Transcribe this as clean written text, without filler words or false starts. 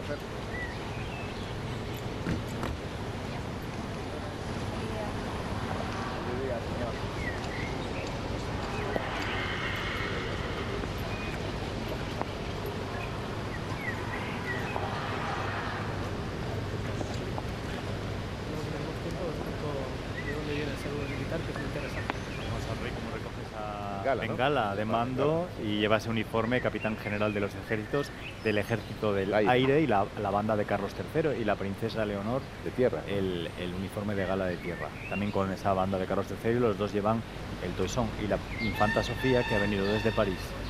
Bengala de mando y lleva ese uniforme capitán general de los ejércitos del ejército del aire y la banda de Carlos III y la princesa Leonor de tierra, ¿no? el uniforme de gala de tierra, también con esa banda de Carlos III, y los dos llevan el toisón, y la infanta Sofía, que ha venido desde París